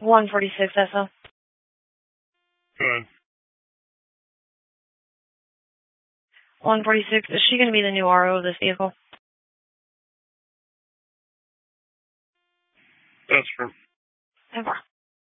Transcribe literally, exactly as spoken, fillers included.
one forty-six S O. Good. one forty-six, is she going to be the new R O of this vehicle? That's true. Ever.